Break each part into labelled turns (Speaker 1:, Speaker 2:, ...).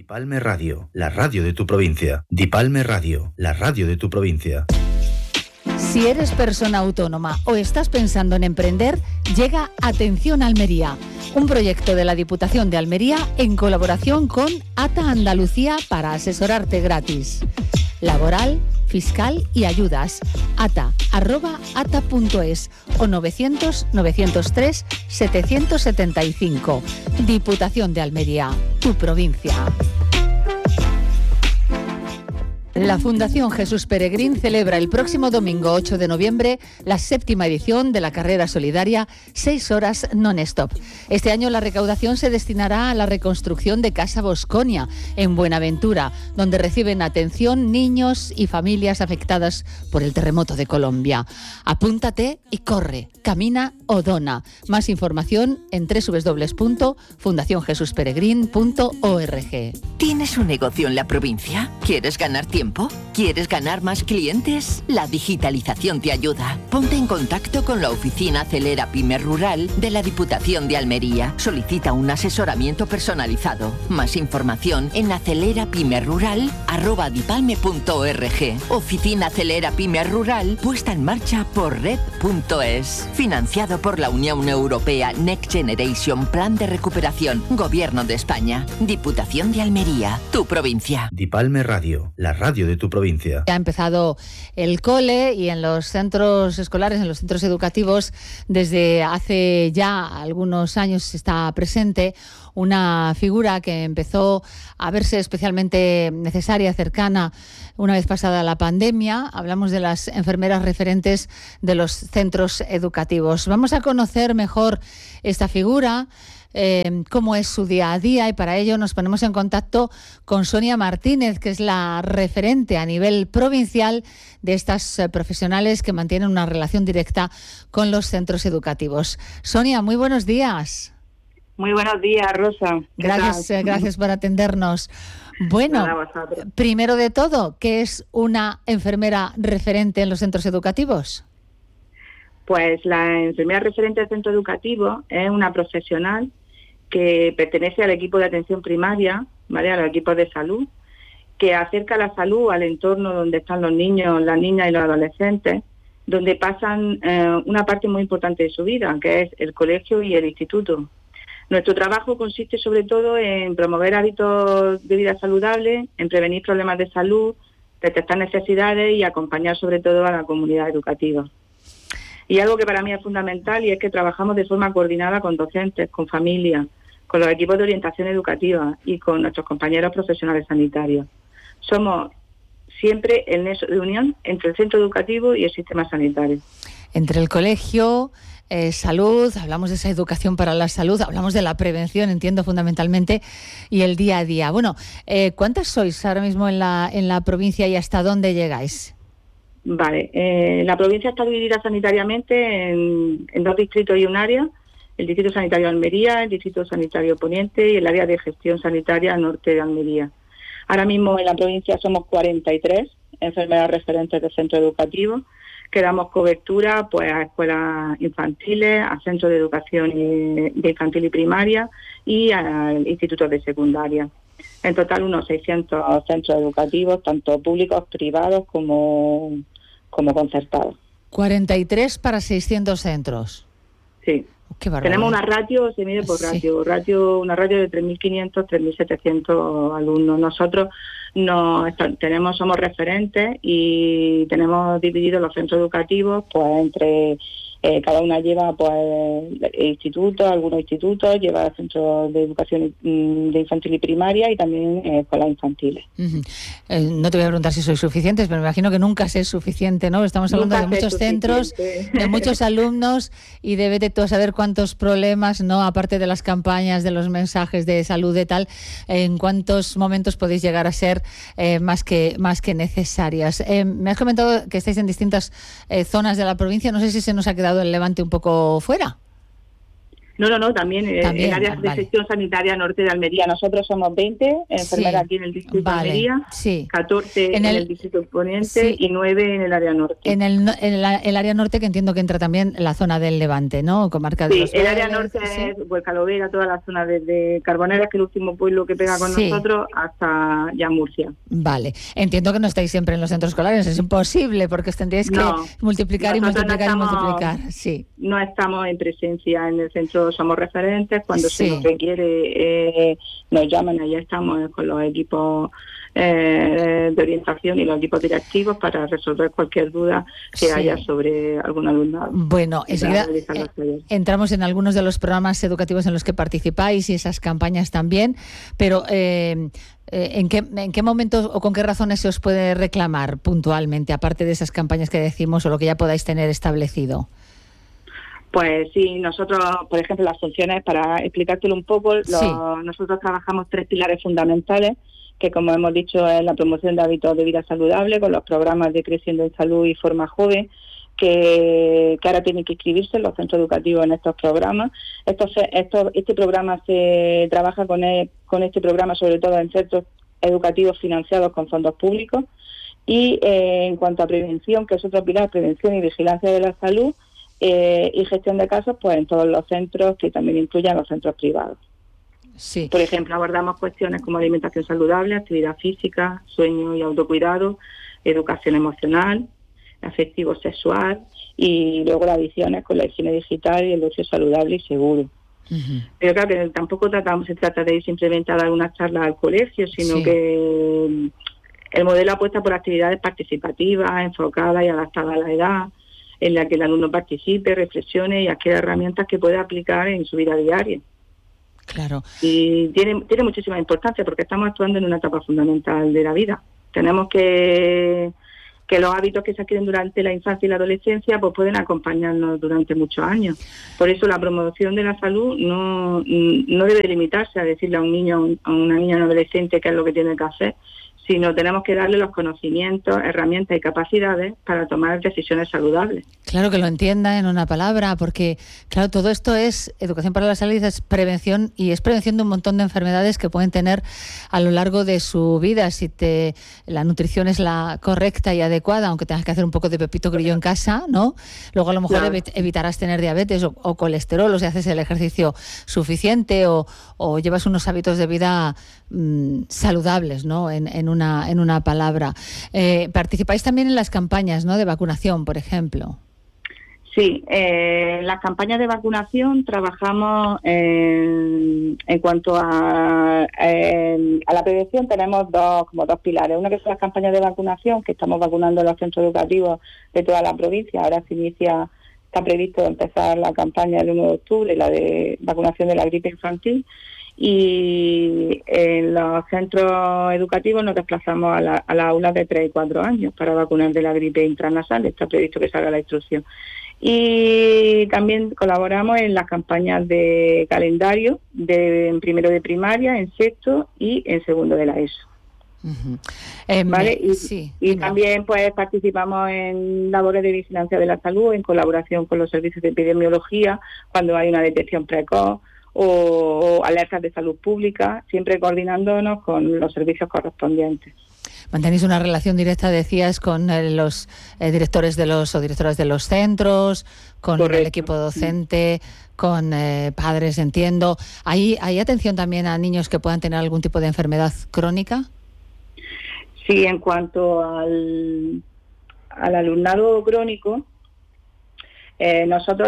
Speaker 1: Dipalme Radio, la radio de tu provincia. Dipalme Radio, la radio de tu provincia.
Speaker 2: Si eres persona autónoma o estás pensando en emprender, llega Atención Almería, un proyecto de la Diputación de Almería en colaboración con ATA Andalucía para asesorarte gratis. Laboral, fiscal y ayudas. ata@ata.es o 900-903-775. Diputación de Almería, tu provincia. La Fundación Jesús Peregrín celebra el próximo domingo 8 de noviembre la 7ª edición de la carrera solidaria 6 horas non-stop. Este año la recaudación se destinará a la reconstrucción de Casa Bosconia en Buenaventura, donde reciben atención niños y familias afectadas por el terremoto de Colombia. Apúntate y corre, camina o dona. Más información en www.fundacionjesusperegrin.org.
Speaker 3: ¿Tienes un negocio en la provincia? ¿Quieres ganar tiempo? ¿Quieres ganar más clientes? La digitalización te ayuda. Ponte en contacto con la oficina Acelera Pyme Rural de la Diputación de Almería. Solicita un asesoramiento personalizado. Más información en acelerapymerural@dipalme.org. Oficina Acelera Pyme Rural, puesta en marcha por Red.es. Financiado por la Unión Europea Next Generation Plan de Recuperación. Gobierno de España. Diputación de Almería, tu provincia.
Speaker 1: Dipalme Radio, la radio de tu provincia.
Speaker 2: Ha empezado el cole y en los centros escolares, en los centros educativos, desde hace ya algunos años está presente una figura que empezó a verse especialmente necesaria, cercana, una vez pasada la pandemia. Hablamos de las enfermeras referentes de los centros educativos. Vamos a conocer mejor esta figura, cómo es su día a día, y para ello nos ponemos en contacto con Sonia Martínez, que es la referente a nivel provincial de estas profesionales que mantienen una relación directa con los centros educativos. Sonia, muy buenos días.
Speaker 4: Muy buenos días, Rosa.
Speaker 2: Gracias por atendernos. Bueno, primero de todo, ¿qué es una enfermera referente en los centros educativos?
Speaker 4: Pues la enfermera referente del centro educativo es una profesional que pertenece al equipo de atención primaria, ¿vale?, a los equipos de salud, que acerca la salud al entorno donde están los niños, las niñas y los adolescentes, donde pasan una parte muy importante de su vida, que es el colegio y el instituto. Nuestro trabajo consiste sobre todo en promover hábitos de vida saludables, en prevenir problemas de salud, detectar necesidades y acompañar sobre todo a la comunidad educativa. Y algo que para mí es fundamental, y es que trabajamos de forma coordinada con docentes, con familias, con los equipos de orientación educativa y con nuestros compañeros profesionales sanitarios. Somos siempre el nexo de unión entre el centro educativo y el sistema sanitario. Entre el colegio, salud, hablamos de esa educación para la salud, hablamos de la prevención, entiendo, fundamentalmente, y el día a día. Bueno, ¿cuántas sois ahora mismo en la provincia y hasta dónde llegáis? Vale, la provincia está dividida sanitariamente en 2 distritos y un área: el Distrito Sanitario de Almería, el Distrito Sanitario Poniente y el área de gestión sanitaria norte de Almería. Ahora mismo en la provincia somos 43 enfermeras referentes de centros educativos, que damos cobertura pues a escuelas infantiles, a centros de educación de infantil y primaria y a institutos de secundaria. En total unos 600 centros educativos, tanto públicos, privados como concertados. 43 para 600 centros. Sí. Qué barbaridad. Tenemos una ratio, se mide por ratio, sí. Una ratio de 3.500, 3.700 alumnos. Nosotros somos referentes y tenemos divididos los centros educativos pues entre cada una lleva pues institutos, algunos institutos, lleva centros de educación de infantil y primaria y también escuelas infantiles. Uh-huh. No te voy a preguntar si sois suficientes, pero me imagino que nunca es suficiente, ¿no? Estamos hablando de muchos centros, de muchos alumnos, y debe de todo saber cuántos problemas, ¿no? Aparte de las campañas, de los mensajes de salud y tal, en cuántos momentos podéis llegar a ser más que necesarias. Me has comentado que estáis en distintas zonas de la provincia. No sé si se nos ha quedado el Levante un poco fuera. No, también el área de gestión sanitaria norte de Almería. Nosotros somos 20 enfermeras aquí en el distrito de Almería, 14 en el distrito poniente y 9 en el área norte.
Speaker 2: En el área norte, que entiendo que entra también la zona del Levante, ¿no? Comarca de los
Speaker 4: el área norte es Huercalovera, toda la zona desde Carbonera, que es el último pueblo que pega con nosotros, hasta ya Murcia.
Speaker 2: Vale. Entiendo que no estáis siempre en los centros escolares, es imposible, porque os tendríais que multiplicar y multiplicar. Sí.
Speaker 4: No estamos en presencia en el centro, somos referentes, cuando se nos requiere nos llaman, allá estamos con los equipos de orientación y los equipos directivos para resolver cualquier duda que haya sobre algún alumnado.
Speaker 2: Bueno, enseguida entramos en algunos de los programas educativos en los que participáis y esas campañas también, pero ¿en qué momentos o con qué razones se os puede reclamar puntualmente, aparte de esas campañas que decimos o lo que ya podáis tener establecido?
Speaker 4: Pues sí, nosotros, por ejemplo, las funciones, para explicártelo un poco, nosotros trabajamos 3 pilares fundamentales, que como hemos dicho es la promoción de hábitos de vida saludable, con los programas de Creciendo en Salud y Forma Joven, que ahora tienen que inscribirse en los centros educativos en estos programas. Este programa se trabaja con este programa sobre todo en centros educativos financiados con fondos públicos. Y en cuanto a prevención, que es otro pilar, prevención y vigilancia de la salud, y gestión de casos, pues en todos los centros, que también incluyen los centros privados.
Speaker 2: Sí.
Speaker 4: Por ejemplo, abordamos cuestiones como alimentación saludable, actividad física, sueño y autocuidado, educación emocional, afectivo sexual, y luego las adicciones con la higiene digital y el ocio saludable y seguro. Uh-huh. Pero claro, que tampoco se trata de ir simplemente a dar una charla al colegio, sino que el modelo apuesta por actividades participativas, enfocadas y adaptadas a la edad, en la que el alumno participe, reflexione y adquiera herramientas que pueda aplicar en su vida diaria.
Speaker 2: Claro.
Speaker 4: Y tiene muchísima importancia porque estamos actuando en una etapa fundamental de la vida. Tenemos que los hábitos que se adquieren durante la infancia y la adolescencia pues pueden acompañarnos durante muchos años. Por eso la promoción de la salud no debe limitarse a decirle a un niño, a una niña, a un adolescente qué es lo que tiene que hacer, sino tenemos que darle los conocimientos, herramientas y capacidades para tomar decisiones saludables.
Speaker 2: Claro, que lo entienda en una palabra, porque claro, todo esto es educación para la salud, es prevención, y es prevención de un montón de enfermedades que pueden tener a lo largo de su vida. Si la nutrición es la correcta y adecuada, aunque tengas que hacer un poco de pepito grillo en casa, ¿no? Luego a lo mejor evitarás tener diabetes o colesterol, o si haces el ejercicio suficiente o llevas unos hábitos de vida saludables, ¿no? En una palabra. Participáis también en las campañas, ¿no?, de vacunación, por ejemplo.
Speaker 4: Sí, en las campañas de vacunación trabajamos en cuanto a la prevención. Tenemos dos pilares. Uno que son las campañas de vacunación, que estamos vacunando en los centros educativos de toda la provincia. Ahora está previsto empezar la campaña el 1 de octubre, la de vacunación de la gripe infantil. Y en los centros educativos nos desplazamos a las aulas de 3 y 4 años para vacunar de la gripe intranasal. Está previsto que salga la instrucción. Y también colaboramos en las campañas de calendario en primero de primaria, en sexto y en segundo de la ESO.
Speaker 2: Uh-huh.
Speaker 4: ¿Vale? Y también pues participamos en labores de vigilancia de la salud en colaboración con los servicios de epidemiología cuando hay una detección precoz o alertas de salud pública, siempre coordinándonos con los servicios correspondientes.
Speaker 2: Mantenéis una relación directa, decías, con los directores o directoras de los centros, con el equipo docente, con padres, entiendo. ¿Hay atención también a niños que puedan tener algún tipo de enfermedad crónica?
Speaker 4: Sí, en cuanto al alumnado crónico, nosotros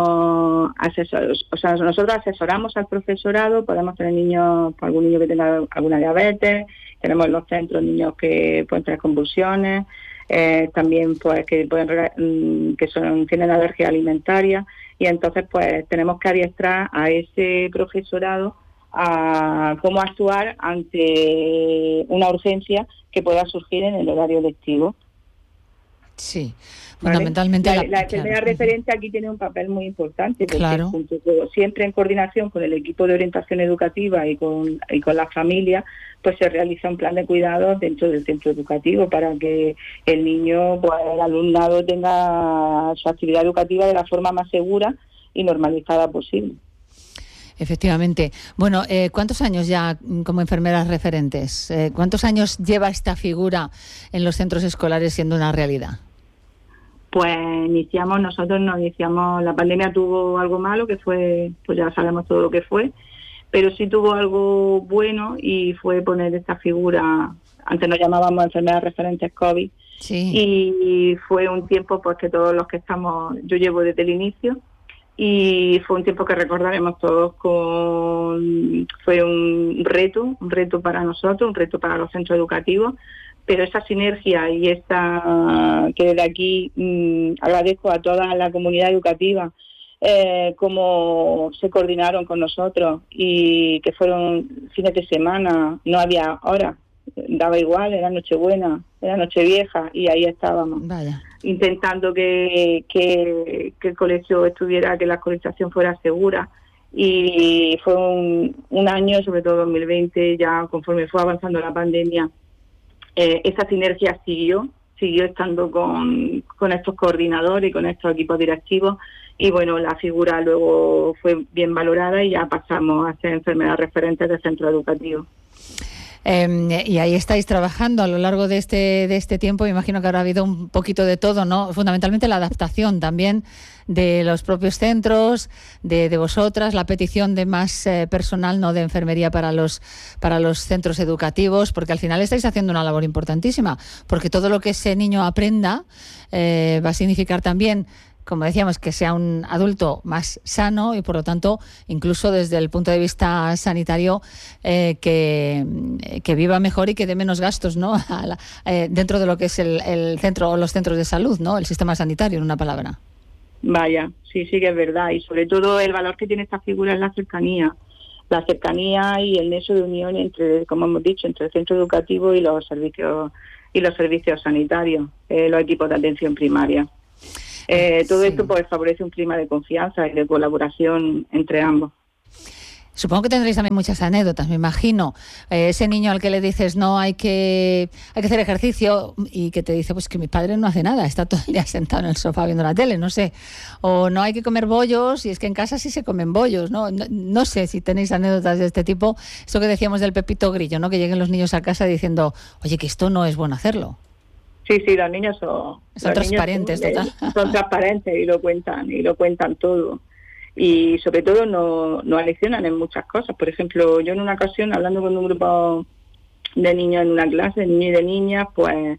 Speaker 4: nosotros asesoramos al profesorado. Podemos tener algún niño que tenga alguna diabetes, tenemos en los centros niños que pueden tener convulsiones, también pues que tienen alergia alimentaria, y entonces pues tenemos que adiestrar a ese profesorado a cómo actuar ante una urgencia que pueda surgir en el horario lectivo.
Speaker 2: Sí, fundamentalmente
Speaker 4: la enfermera referente aquí tiene un papel muy importante, porque
Speaker 2: claro,
Speaker 4: siempre en coordinación con el equipo de orientación educativa y con la familia, pues se realiza un plan de cuidados dentro del centro educativo para que el niño, pues el alumnado, tenga su actividad educativa de la forma más segura y normalizada posible.
Speaker 2: Efectivamente. Bueno, ¿cuántos años ya como enfermeras referentes? ¿Cuántos años lleva esta figura en los centros escolares siendo una realidad?
Speaker 4: Pues nosotros nos iniciamos, la pandemia tuvo algo malo, que fue, pues ya sabemos todo lo que fue, pero sí tuvo algo bueno y fue poner esta figura, antes nos llamábamos enfermeras referentes COVID,
Speaker 2: sí.
Speaker 4: Y fue un tiempo pues que todos los que estamos, yo llevo desde el inicio, y fue un tiempo que recordaremos todos fue un reto para nosotros, un reto para los centros educativos, pero esa sinergia y que desde aquí agradezco a toda la comunidad educativa cómo se coordinaron con nosotros y que fueron fines de semana, no había horas, daba igual, era Nochebuena, era Nochevieja y ahí estábamos.
Speaker 2: Vaya.
Speaker 4: Intentando que el colegio estuviera, que la escolarización fuera segura, y fue un año, sobre todo 2020, ya conforme fue avanzando la pandemia, esa sinergia siguió estando con estos coordinadores y con estos equipos directivos, y bueno, la figura luego fue bien valorada y ya pasamos a ser enfermeras referentes del centro educativo.
Speaker 2: Y ahí estáis trabajando a lo largo de este tiempo. Me imagino que habrá habido un poquito de todo, ¿no? Fundamentalmente la adaptación también de los propios centros, de vosotras, la petición de más personal, no de enfermería para los centros educativos, porque al final estáis haciendo una labor importantísima, porque todo lo que ese niño aprenda va a significar también, como decíamos, que sea un adulto más sano y, por lo tanto, incluso desde el punto de vista sanitario, que viva mejor y que dé menos gastos, ¿no? Dentro de lo que es el centro o los centros de salud, ¿no? El sistema sanitario, en una palabra.
Speaker 4: Vaya, sí que es verdad. Y sobre todo el valor que tiene esta figura es la cercanía y el nexo de unión entre, como hemos dicho, entre el centro educativo y los servicios sanitarios, los equipos de atención primaria. Todo esto pues favorece un clima de confianza y de colaboración entre ambos.
Speaker 2: Supongo que tendréis también muchas anécdotas, me imagino. Ese niño al que le dices no, hay que hacer ejercicio, y que te dice pues que mi padre no hace nada, está todo el día sentado en el sofá viendo la tele, no sé. O no hay que comer bollos, y es que en casa sí se comen bollos, ¿no? No sé si tenéis anécdotas de este tipo. Esto que decíamos del Pepito Grillo, ¿no? Que lleguen los niños a casa diciendo, oye, que esto no es bueno hacerlo.
Speaker 4: Sí, los niños son
Speaker 2: transparentes, total.
Speaker 4: Son transparentes y lo cuentan todo. Y sobre todo nos aleccionan en muchas cosas. Por ejemplo, yo en una ocasión, hablando con un grupo de niños en una clase, de niños y de niñas, pues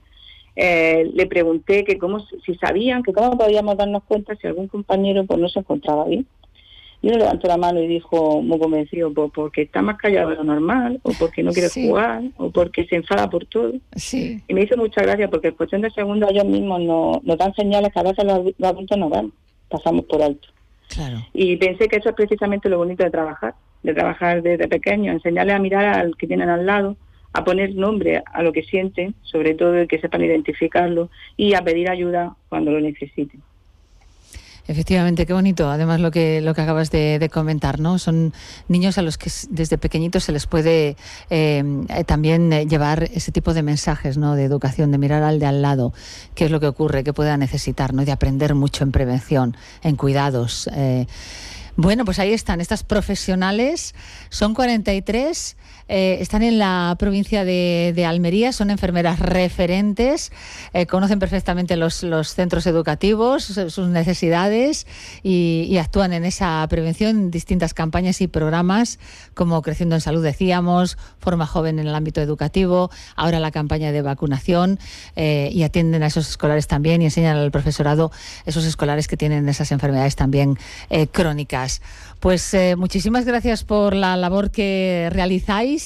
Speaker 4: le pregunté que si sabían, que cómo podíamos darnos cuenta si algún compañero pues no se encontraba bien. Y uno levantó la mano y dijo, muy convencido, pues porque está más callado de lo normal, o porque no quiere jugar, o porque se enfada por todo.
Speaker 2: Sí.
Speaker 4: Y me hizo mucha gracia porque en cuestión de segundos ellos mismos nos dan señales que a veces los adultos no ven, pasamos por alto.
Speaker 2: Claro.
Speaker 4: Y pensé que eso es precisamente lo bonito de trabajar desde pequeño, enseñarles a mirar al que tienen al lado, a poner nombre a lo que sienten, sobre todo que sepan identificarlo, y a pedir ayuda cuando lo necesiten.
Speaker 2: Efectivamente, qué bonito. Además, lo que acabas de comentar, ¿no? Son niños a los que desde pequeñitos se les puede también llevar ese tipo de mensajes, ¿no? De educación, de mirar al de al lado, qué es lo que ocurre, qué pueda necesitar, ¿no? Y de aprender mucho en prevención, en cuidados. Bueno, pues ahí están estas profesionales. Son 43. Están en la provincia de Almería, son enfermeras referentes, conocen perfectamente los centros educativos, sus necesidades, y actúan en esa prevención en distintas campañas y programas, como Creciendo en Salud, decíamos, Forma Joven en el ámbito educativo, ahora la campaña de vacunación, y atienden a esos escolares también y enseñan al profesorado esos escolares que tienen esas enfermedades también crónicas. Pues muchísimas gracias por la labor que realizáis,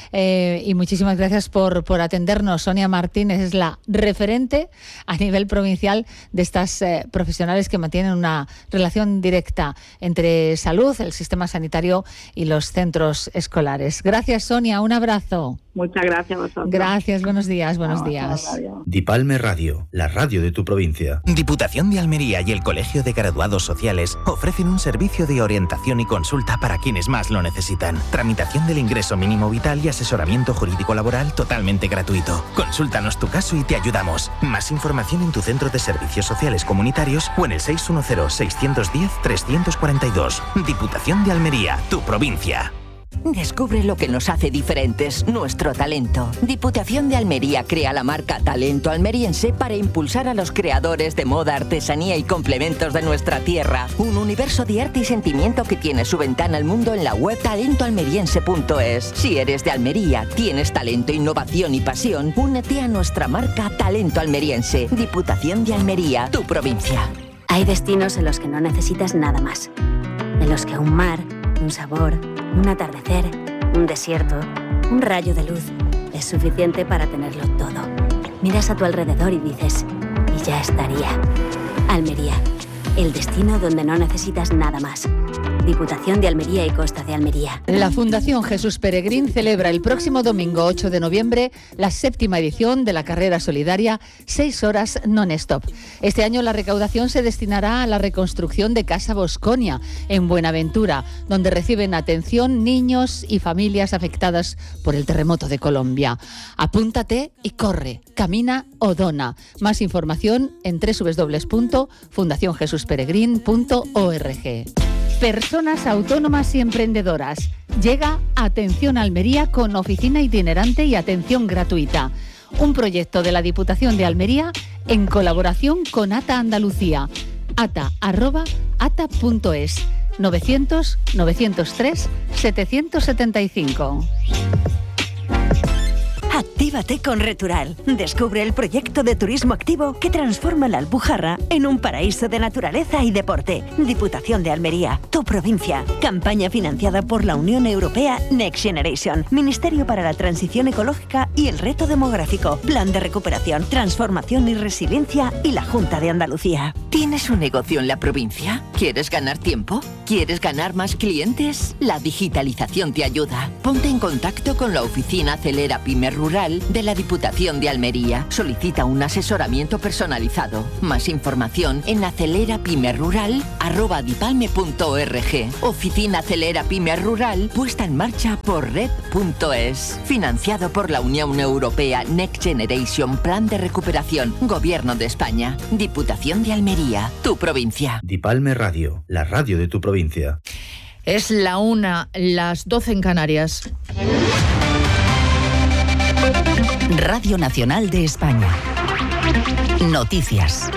Speaker 2: y muchísimas gracias por atendernos. Sonia Martínez es la referente a nivel provincial de estas profesionales que mantienen una relación directa entre salud, el sistema sanitario y los centros escolares. Gracias, Sonia, un abrazo.
Speaker 4: Muchas gracias a vosotros.
Speaker 2: Gracias, buenos días, buenos días.
Speaker 1: Dipalme Radio, la radio de tu provincia.
Speaker 5: Diputación de Almería y el Colegio de Graduados Sociales ofrecen un servicio de orientación y consulta para quienes más lo necesitan. Tramitación del ingreso mínimo vital y asesoramiento jurídico laboral totalmente gratuito. Consúltanos tu caso y te ayudamos. Más información en tu centro de servicios sociales comunitarios o en el 610-610-342. Diputación de Almería, tu provincia.
Speaker 3: Descubre lo que nos hace diferentes, nuestro talento. Diputación de Almería crea la marca Talento Almeriense para impulsar a los creadores de moda, artesanía y complementos de nuestra tierra. Un universo de arte y sentimiento que tiene su ventana al mundo en la web talentoalmeriense.es. Si eres de Almería, tienes talento, innovación y pasión, únete a nuestra marca Talento Almeriense. Diputación de Almería, tu provincia.
Speaker 6: Hay destinos en los que no necesitas nada más. En los que un mar, un sabor, un atardecer, un desierto, un rayo de luz es suficiente para tenerlo todo. Miras a tu alrededor y dices, y ya estaría. Almería, el destino donde no necesitas nada más. Diputación de Almería y Costa de Almería.
Speaker 2: La Fundación Jesús Peregrín celebra el próximo domingo 8 de noviembre la 7ª edición de la carrera solidaria 6 horas non-stop. Este año la recaudación se destinará a la reconstrucción de Casa Bosconia en Buenaventura, donde reciben atención niños y familias afectadas por el terremoto de Colombia. Apúntate y corre, camina o dona. Más información en www.fundacionjesusperegrin.org. Personas autónomas y emprendedoras. Llega Atención Almería con oficina itinerante y atención gratuita. Un proyecto de la Diputación de Almería en colaboración con ATA Andalucía. ata@ata.es 900 903 775.
Speaker 7: Actívate con Retural. Descubre el proyecto de turismo activo que transforma la Alpujarra en un paraíso de naturaleza y deporte. Diputación de Almería, tu provincia. Campaña financiada por la Unión Europea Next Generation. Ministerio para la Transición Ecológica y el Reto Demográfico. Plan de Recuperación, Transformación y Resiliencia y la Junta de Andalucía.
Speaker 3: ¿Tienes un negocio en la provincia? ¿Quieres ganar tiempo? ¿Quieres ganar más clientes? La digitalización te ayuda. Ponte en contacto con la oficina Acelera Pyme Rural de la Diputación de Almería. Solicita un asesoramiento personalizado. Más información en acelerapymerural@dipalme.org. Oficina Acelera Pyme Rural, puesta en marcha por red.es. Financiado por la Unión Europea Next Generation, Plan de Recuperación, Gobierno de España. Diputación de Almería, tu provincia.
Speaker 1: Dipalme Radio, la radio de tu provincia.
Speaker 8: Es la 1, las 12 en Canarias.
Speaker 9: Radio Nacional de España. Noticias.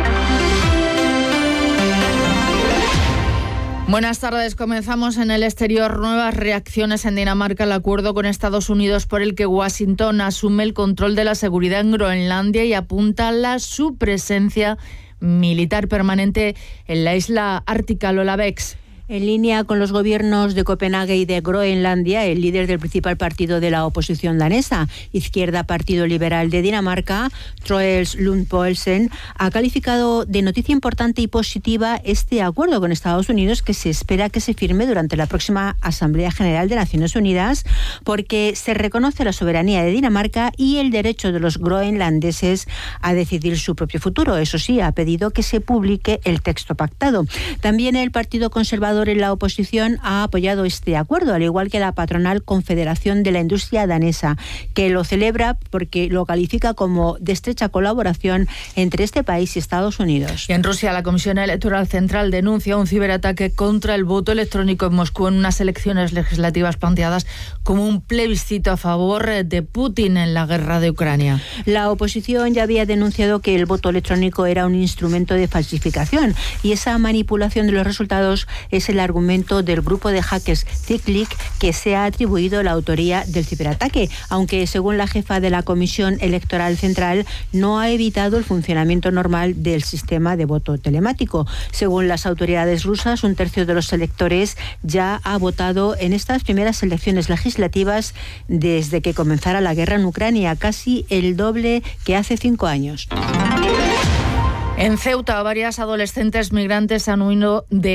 Speaker 8: Buenas tardes. Comenzamos en el exterior. Nuevas reacciones en Dinamarca al acuerdo con Estados Unidos por el que Washington asume el control de la seguridad en Groenlandia y apunta a su presencia militar permanente en la isla ártica. Lola Bex.
Speaker 10: En línea con los gobiernos de Copenhague y de Groenlandia, el líder del principal partido de la oposición danesa, Izquierda Partido Liberal de Dinamarca, Troels Lund Poulsen, ha calificado de noticia importante y positiva este acuerdo con Estados Unidos que se espera que se firme durante la próxima Asamblea General de Naciones Unidas, porque se reconoce la soberanía de Dinamarca y el derecho de los groenlandeses a decidir su propio futuro. Eso sí, ha pedido que se publique el texto pactado. También el Partido Conservador en la oposición ha apoyado este acuerdo, al igual que la patronal Confederación de la Industria Danesa, que lo celebra porque lo califica como de estrecha colaboración entre este país y Estados Unidos.
Speaker 8: Y en Rusia, la Comisión Electoral Central denuncia un ciberataque contra el voto electrónico en Moscú en unas elecciones legislativas planteadas como un plebiscito a favor de Putin en la guerra de Ucrania.
Speaker 10: La oposición ya había denunciado que el voto electrónico era un instrumento de falsificación y esa manipulación de los resultados es el argumento del grupo de hackers Ciclic, que se ha atribuido la autoría del ciberataque, aunque según la jefa de la Comisión Electoral Central no ha evitado el funcionamiento normal del sistema de voto telemático. Según las autoridades rusas, 1/3 de los electores ya ha votado en estas primeras elecciones legislativas desde que comenzara la guerra en Ucrania, casi el doble que hace 5 años.
Speaker 8: En Ceuta, varias adolescentes migrantes han huido de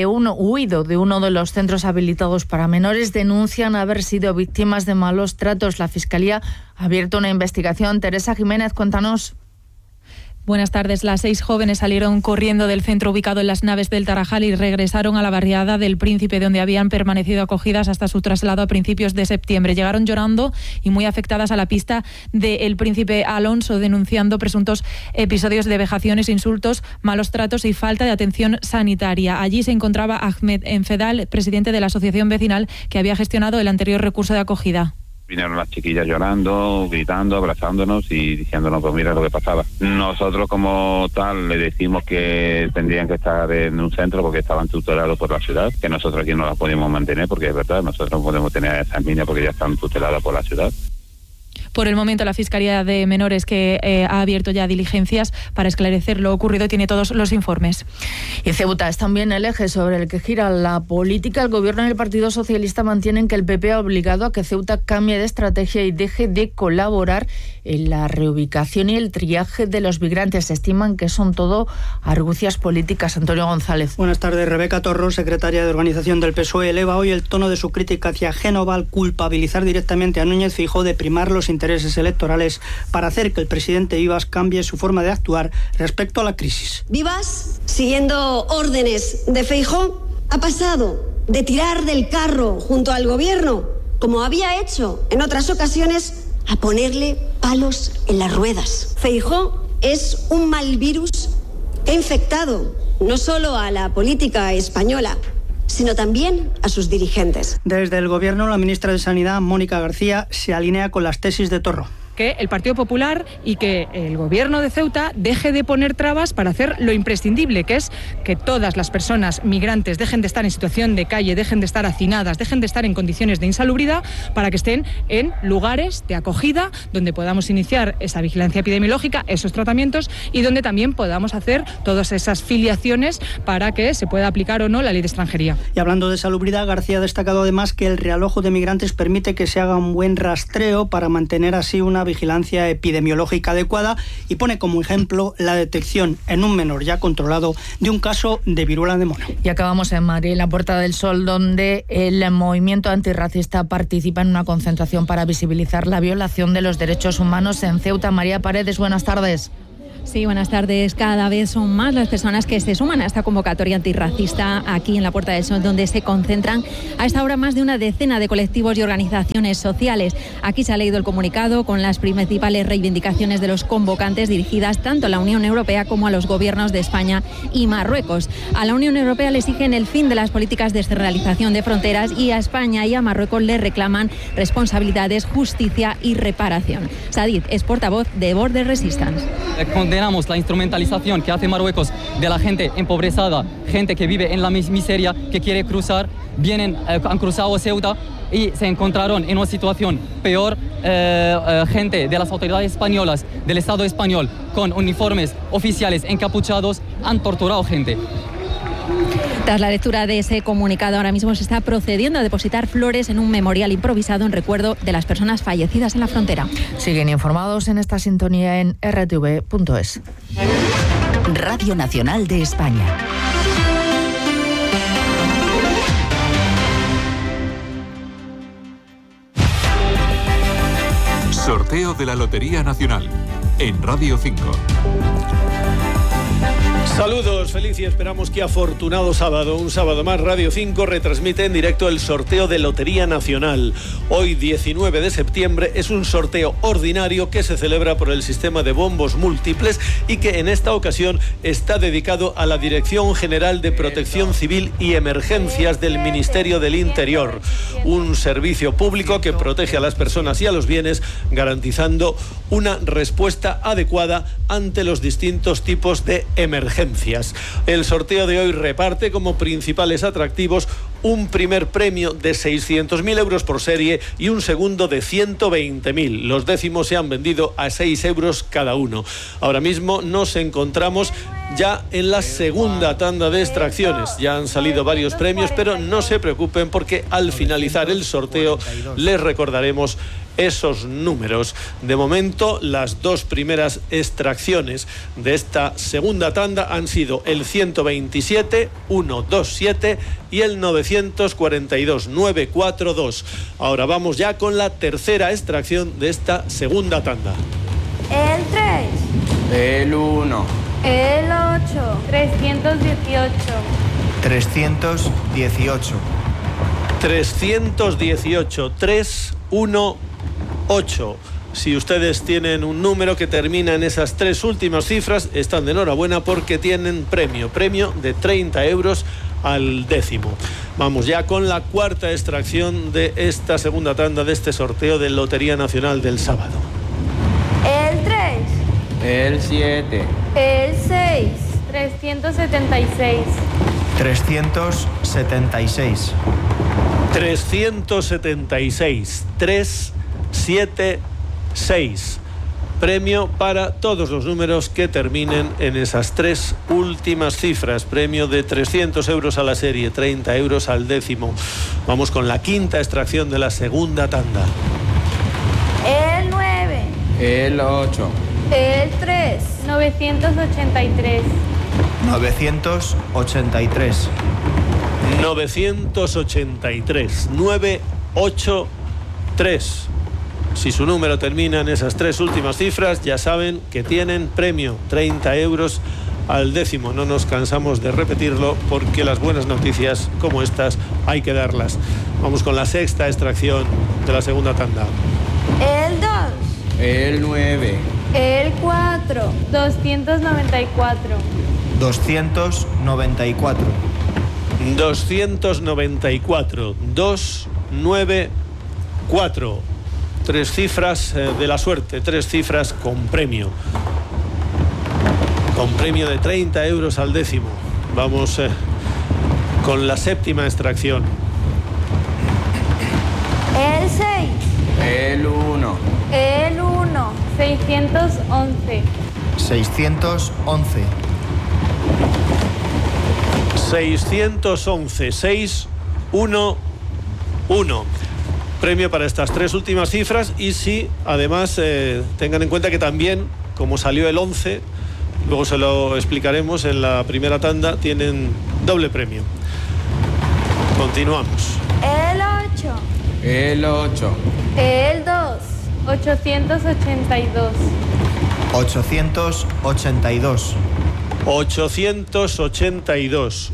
Speaker 8: uno de los centros habilitados para menores. Denuncian haber sido víctimas de malos tratos. La Fiscalía ha abierto una investigación. Teresa Jiménez, cuéntanos.
Speaker 11: Buenas tardes. Las 6 jóvenes salieron corriendo del centro ubicado en las Naves del Tarajal y regresaron a la barriada del Príncipe, donde habían permanecido acogidas hasta su traslado a principios de septiembre. Llegaron llorando y muy afectadas a la pista del Príncipe Alonso, denunciando presuntos episodios de vejaciones, insultos, malos tratos y falta de atención sanitaria. Allí se encontraba Ahmed Enfedal, presidente de la asociación vecinal que había gestionado el anterior recurso de acogida.
Speaker 12: Vinieron las chiquillas llorando, gritando, abrazándonos y diciéndonos, pues mira lo que pasaba. Nosotros como tal le decimos que tendrían que estar en un centro porque estaban tutelados por la ciudad, que nosotros aquí no las podemos mantener porque es verdad, nosotros no podemos tener a esas niñas porque ya están tuteladas por la ciudad.
Speaker 11: Por el momento, la Fiscalía de Menores, que ha abierto ya diligencias para esclarecer lo ocurrido, tiene todos los informes.
Speaker 8: Y Ceuta es también el eje sobre el que gira la política. El Gobierno y el Partido Socialista mantienen que el PP ha obligado a que Ceuta cambie de estrategia y deje de colaborar en la reubicación y el triaje de los migrantes. Estiman que son todo argucias políticas. Antonio González.
Speaker 13: Buenas tardes. Rebeca Torró, secretaria de Organización del PSOE, eleva hoy el tono de su crítica hacia Génova al culpabilizar directamente a Núñez Feijóo de primar los intereses electorales para hacer que el presidente Vivas cambie su forma de actuar respecto a la crisis.
Speaker 14: Vivas, siguiendo órdenes de Feijóo, ha pasado de tirar del carro junto al gobierno, como había hecho en otras ocasiones, a ponerle palos en las ruedas. Feijóo es un mal virus que ha infectado no solo a la política española, sino también a sus dirigentes.
Speaker 13: Desde el Gobierno, la ministra de Sanidad, Mónica García, se alinea con las tesis de Torró.
Speaker 15: Que el Partido Popular y que el Gobierno de Ceuta deje de poner trabas para hacer lo imprescindible, que es que todas las personas migrantes dejen de estar en situación de calle, dejen de estar hacinadas, dejen de estar en condiciones de insalubridad, para que estén en lugares de acogida donde podamos iniciar esa vigilancia epidemiológica, esos tratamientos, y donde también podamos hacer todas esas filiaciones para que se pueda aplicar o no la ley de extranjería.
Speaker 13: Y hablando de salubridad, García ha destacado además que el realojo de migrantes permite que se haga un buen rastreo para mantener así una vigilancia epidemiológica adecuada, y pone como ejemplo la detección en un menor ya controlado de un caso de viruela de mono.
Speaker 8: Y acabamos en Madrid, en la Puerta del Sol, donde el movimiento antirracista participa en una concentración para visibilizar la violación de los derechos humanos en Ceuta. María Paredes, buenas tardes.
Speaker 16: Sí, buenas tardes. Cada vez son más las personas que se suman a esta convocatoria antirracista aquí en la Puerta del Sol, donde se concentran a esta hora más de una decena de colectivos y organizaciones sociales. Aquí se ha leído el comunicado con las principales reivindicaciones de los convocantes, dirigidas tanto a la Unión Europea como a los gobiernos de España y Marruecos. A la Unión Europea le exigen el fin de las políticas de descentralización de fronteras, y a España y a Marruecos le reclaman responsabilidades, justicia y reparación. Sadid es portavoz de Border Resistance.
Speaker 17: Condenamos la instrumentalización que hace Marruecos de la gente empobrezada, gente que vive en la miseria, que quiere cruzar, han cruzado Ceuta y se encontraron en una situación peor. Gente de las autoridades españolas, del Estado español, con uniformes oficiales encapuchados, han torturado gente.
Speaker 16: Tras la lectura de ese comunicado, ahora mismo se está procediendo a depositar flores en un memorial improvisado en recuerdo de las personas fallecidas en la frontera.
Speaker 8: Siguen informados en esta sintonía en rtv.es.
Speaker 9: Radio Nacional de España.
Speaker 18: Sorteo de la Lotería Nacional en Radio 5.
Speaker 19: Saludos, feliz y esperamos que afortunado sábado. Un sábado más, Radio 5 retransmite en directo el sorteo de Lotería Nacional. Hoy, 19 de septiembre, es un sorteo ordinario que se celebra por el sistema de bombos múltiples y que en esta ocasión está dedicado a la Dirección General de Protección Civil y Emergencias del Ministerio del Interior. Un servicio público que protege a las personas y a los bienes, garantizando una respuesta adecuada ante los distintos tipos de emergencias. El sorteo de hoy reparte como principales atractivos un primer premio de 600.000 euros por serie y un segundo de 120.000. Los décimos se han vendido a 6 euros cada uno. Ahora mismo nos encontramos ya en la segunda tanda de extracciones. Ya han salido varios premios, pero no se preocupen porque al finalizar el sorteo les recordaremos esos números. De momento, las dos primeras extracciones de esta segunda tanda han sido el 127, 127 y el 942, 942. Ahora vamos ya con la tercera extracción de esta segunda tanda.
Speaker 20: El 3.
Speaker 21: El 1.
Speaker 20: El 8. 318.
Speaker 21: 318.
Speaker 19: 318, 318. Si ustedes tienen un número que termina en esas tres últimas cifras, están de enhorabuena porque tienen premio de 30 euros al décimo. Vamos ya con la cuarta extracción de esta segunda tanda de este sorteo de Lotería Nacional del sábado.
Speaker 20: El 3.
Speaker 21: El 7.
Speaker 20: El 6. 376.
Speaker 21: 376.
Speaker 19: 376, 376. Premio para todos los números que terminen en esas tres últimas cifras. Premio de 300 euros a la serie, 30 euros al décimo. Vamos con la quinta extracción de la segunda tanda.
Speaker 20: El 9.
Speaker 21: El 8.
Speaker 20: El 3. 983.
Speaker 21: 983.
Speaker 19: 983, 983. Si su número termina en esas tres últimas cifras, ya saben que tienen premio, 30 euros al décimo. No nos cansamos de repetirlo porque las buenas noticias como estas hay que darlas. Vamos con la sexta extracción de la segunda tanda.
Speaker 20: El 2.
Speaker 21: El 9.
Speaker 20: El 4. 294.
Speaker 21: 294.
Speaker 19: 294, 294. Tres cifras de la suerte, tres cifras con premio. Con premio de 30 euros al décimo. Vamos con la séptima extracción.
Speaker 20: El 6.
Speaker 21: El 1.
Speaker 20: El 1. 611.
Speaker 21: 611.
Speaker 19: 611, 611. Premio para estas tres últimas cifras y si además tengan en cuenta que también, como salió el 11, luego se lo explicaremos en la primera tanda, tienen doble premio. Continuamos.
Speaker 20: El 8.
Speaker 21: El 8.
Speaker 20: El 2. 882.
Speaker 21: 882.
Speaker 19: 882,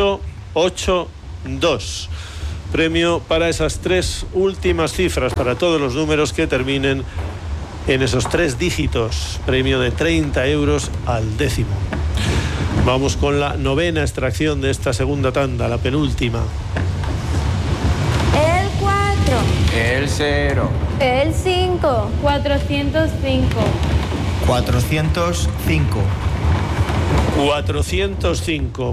Speaker 19: 882. Premio para esas tres últimas cifras, para todos los números que terminen en esos tres dígitos. Premio de 30 euros al décimo. Vamos con la novena extracción de esta segunda tanda, la penúltima.
Speaker 20: El 4.
Speaker 21: El 0.
Speaker 20: El 5. 405.
Speaker 21: 405.
Speaker 19: 405,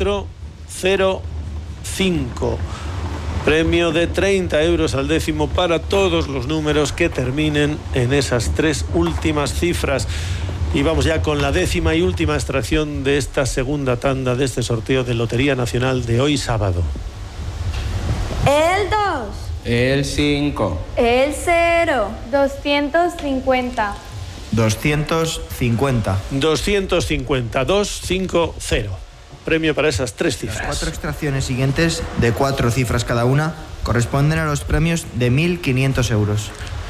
Speaker 19: 405. Premio de 30 euros al décimo para todos los números que terminen en esas tres últimas cifras. Y vamos ya con la décima y última extracción de esta segunda tanda de este sorteo de Lotería Nacional de hoy sábado.
Speaker 20: El 2.
Speaker 21: El 5.
Speaker 20: El 0. 250.
Speaker 19: 250. 250, 250. Premio para esas tres cifras.
Speaker 21: Las cuatro extracciones siguientes, de 4 cifras cada una, corresponden a los premios de 1.500 euros.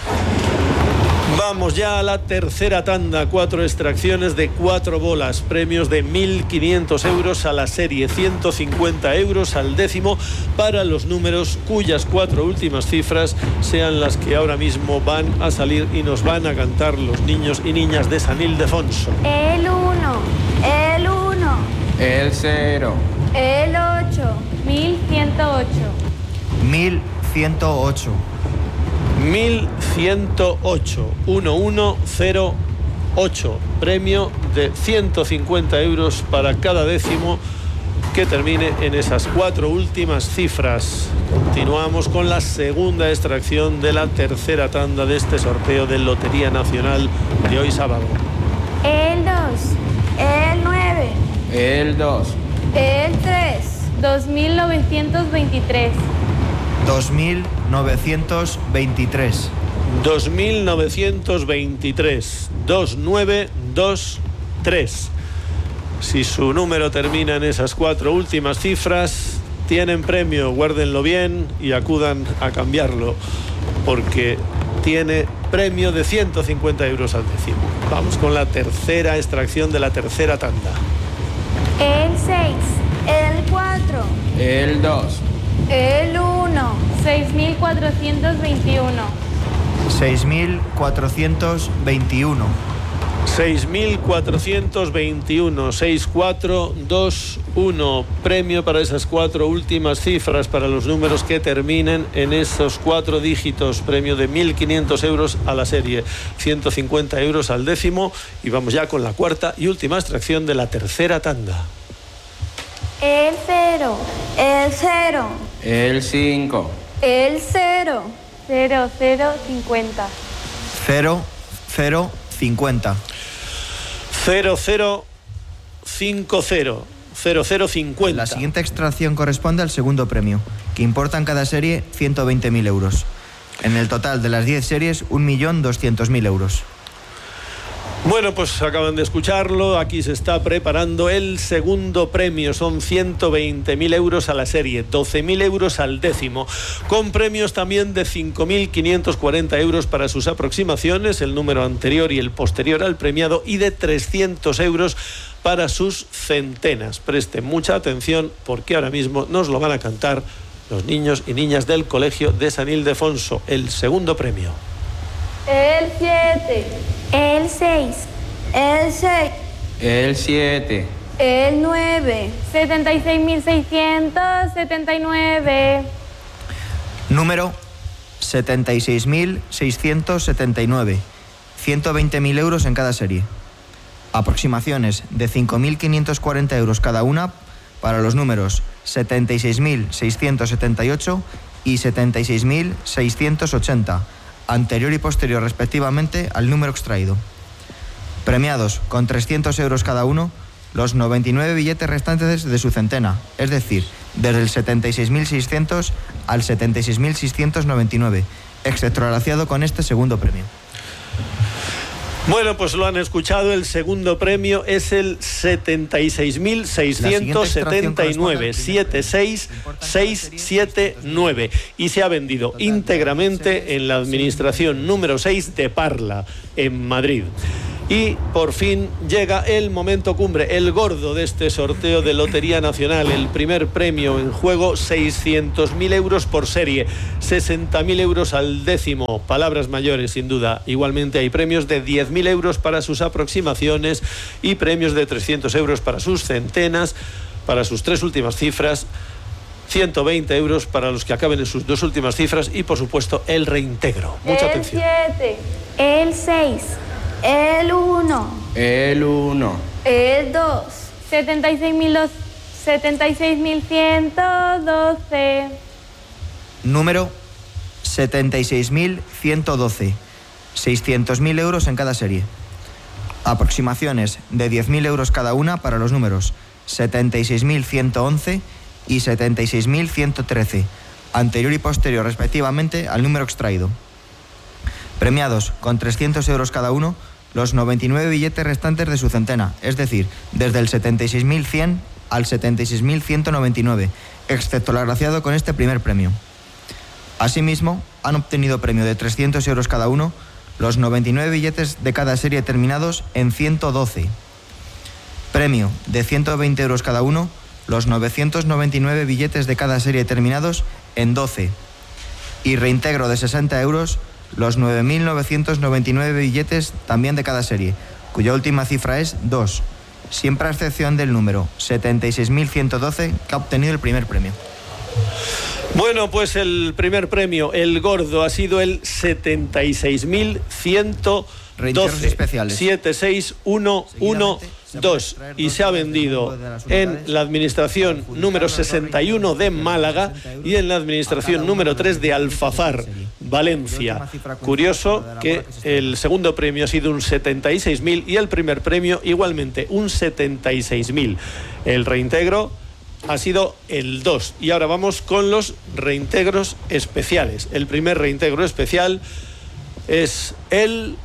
Speaker 19: Vamos ya a la tercera tanda, 4 extracciones de 4 bolas, premios de 1.500 euros a la serie, 150 euros al décimo para los números cuyas 4 últimas cifras sean las que ahora mismo van a salir y nos van a cantar los niños y niñas de San Ildefonso.
Speaker 20: El 1, el 1.
Speaker 21: El 0.
Speaker 20: El 8, 1108.
Speaker 21: 1108.
Speaker 19: 1108, 1108. Premio de 150 euros para cada décimo que termine en esas 4 últimas cifras. Continuamos con la segunda extracción de la tercera tanda de este sorteo de Lotería Nacional de hoy sábado.
Speaker 20: El 2, el 9.
Speaker 21: El 2.
Speaker 20: El 3, 2923.
Speaker 21: 2923.
Speaker 19: 2923. 2923. Si su número termina en esas 4 últimas cifras, tienen premio. Guárdenlo bien y acudan a cambiarlo, porque tiene premio de 150 euros al décimo. Vamos con la tercera extracción de la tercera tanda.
Speaker 20: El 6, el 4,
Speaker 4: el 2,
Speaker 20: el 1, 6.421.
Speaker 21: 6.421.
Speaker 19: 6.421, 6421. Premio para esas 4 últimas cifras, para los números que terminen en esos 4 dígitos. Premio de 1.500 euros a la serie, 150 euros al décimo. Y vamos ya con la cuarta y última extracción de la tercera tanda.
Speaker 20: El 0, el 0,
Speaker 4: el 5,
Speaker 20: el 0, 0, 0, 50.
Speaker 21: 0, 0, 50.
Speaker 19: 0050. 0050.
Speaker 21: La siguiente extracción corresponde al segundo premio, que importa en cada serie 120.000 euros. En el total de las 10 series, 1.200.000 euros.
Speaker 19: Bueno, pues acaban de escucharlo. Aquí se está preparando el segundo premio. Son 120.000 euros a la serie, 12.000 euros al décimo, con premios también de 5.540 euros para sus aproximaciones, el número anterior y el posterior al premiado, y de 300 euros para sus centenas. Presten mucha atención, porque ahora mismo nos lo van a cantar los niños y niñas del Colegio de San Ildefonso. El segundo premio.
Speaker 20: El 7, el 6, el 6,
Speaker 4: el 7,
Speaker 20: el 9, 76.679.
Speaker 21: Número 76.679. 120.000 euros en cada serie. Aproximaciones de 5.540 euros cada una para los números 76.678 y 76.680. Anterior y posterior respectivamente al número extraído. Premiados con 300 euros cada uno los 99 billetes restantes de su centena, es decir, desde el 76.600 al 76.699, extragraciado con este segundo premio.
Speaker 19: Bueno, pues lo han escuchado, el segundo premio es el 76.679, 76679, y se ha vendido íntegramente en la administración número 6 de Parla, en Madrid. Y por fin llega el momento cumbre, el gordo de este sorteo de Lotería Nacional. El primer premio en juego, 600.000 euros por serie, 60.000 euros al décimo. Palabras mayores, sin duda. Igualmente hay premios de 10.000 euros para sus aproximaciones y premios de 300 euros para sus centenas, para sus 3 últimas cifras, 120 euros para los que acaben en sus 2 últimas cifras y, por supuesto, el reintegro. Mucha atención.
Speaker 20: El 7, el 6, el 1,
Speaker 4: el 1,
Speaker 20: el 2, 76.112.
Speaker 21: Número 76.112. 600.000 euros en cada serie. Aproximaciones de 10.000 euros cada una para los números 76.111 y 76.113, anterior y posterior respectivamente al número extraído. Premiados con 300 euros cada uno los 99 billetes restantes de su centena, es decir, desde el 76.100 al 76.199, excepto el agraciado con este primer premio. Asimismo, han obtenido premio de 300 euros cada uno los 99 billetes de cada serie terminados en 112. Premio de 120 euros cada uno los 999 billetes de cada serie terminados en 12. Y reintegro de 60 euros los 9.999 billetes también de cada serie, cuya última cifra es 2, siempre a excepción del número 76.112 que ha obtenido el primer premio.
Speaker 19: Bueno, pues el primer premio, el gordo, ha sido el 76.112.
Speaker 21: Reintegros especiales.
Speaker 19: 76112, y se ha vendido en la administración número 61 de Málaga y en la administración número 3 de Alfafar, Valencia. Curioso que el segundo premio ha sido un 76.000 y el primer premio igualmente un 76.000. El reintegro ha sido el 2. Y ahora vamos con los reintegros especiales. El primer reintegro especial es el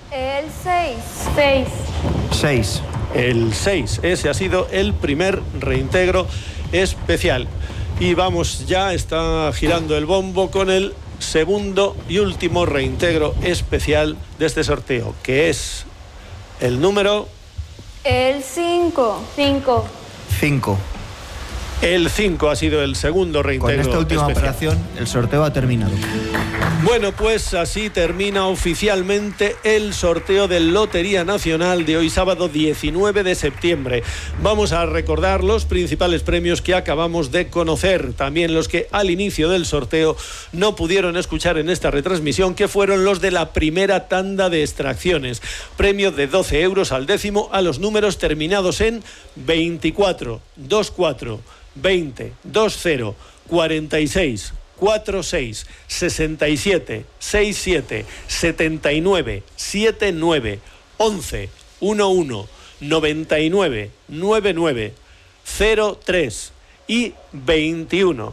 Speaker 20: 6.
Speaker 21: 6.
Speaker 19: El 6. Ese ha sido el primer reintegro especial. Y vamos, ya está girando el bombo con el segundo y último reintegro especial de este sorteo, que es el número...
Speaker 20: El 5.
Speaker 21: 5.
Speaker 19: El 5 ha sido el segundo reintegro
Speaker 21: especial. Con esta última
Speaker 19: especial.
Speaker 21: operación, el sorteo ha terminado.
Speaker 19: Bueno, pues así termina oficialmente el sorteo de Lotería Nacional de hoy sábado 19 de septiembre. Vamos a recordar los principales premios que acabamos de conocer, también los que al inicio del sorteo no pudieron escuchar en esta retransmisión, que fueron los de la primera tanda de extracciones. Premio de 12 euros al décimo a los números terminados en 24, 24, 20, 20, 46, 46, 67, 67, 79, 79, 11, 11, 99, 99, 03 y 21,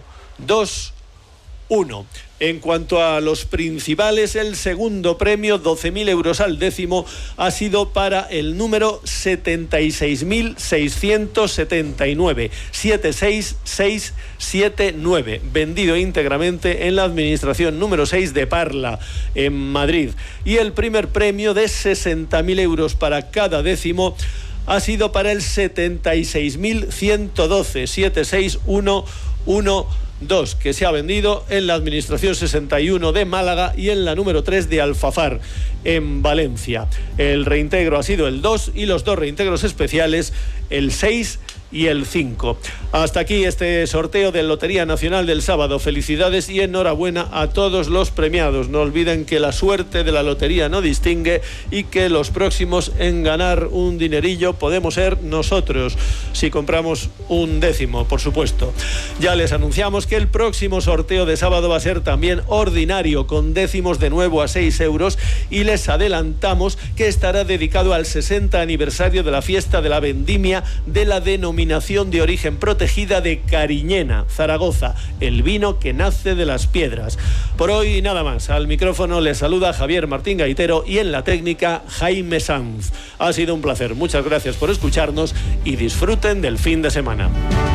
Speaker 19: 21. En cuanto a los principales, el segundo premio, 12.000 euros al décimo, ha sido para el número 76.679, 76679, vendido íntegramente en la administración número 6 de Parla, en Madrid. Y el primer premio de 60.000 euros para cada décimo ha sido para el 76.112, 76112, que se ha vendido en la administración 61 de Málaga y en la número 3 de Alfafar, en Valencia. El reintegro ha sido el 2 y los dos reintegros especiales, el 6 y el 5. Hasta aquí este sorteo de Lotería Nacional del sábado. Felicidades y enhorabuena a todos los premiados. No olviden que la suerte de la lotería no distingue y que los próximos en ganar un dinerillo podemos ser nosotros, si compramos un décimo, por supuesto. Ya les anunciamos que el próximo sorteo de sábado va a ser también ordinario, con décimos de nuevo a 6 euros, y les adelantamos que estará dedicado al 60 aniversario de la fiesta de la vendimia de la denominación de origen protegida de Cariñena, Zaragoza, el vino que nace de las piedras. Por hoy nada más. Al micrófono les saluda Javier Martín Gaitero y en la técnica Jaime Sanz. Ha sido un placer. Muchas gracias por escucharnos y disfruten del fin de semana.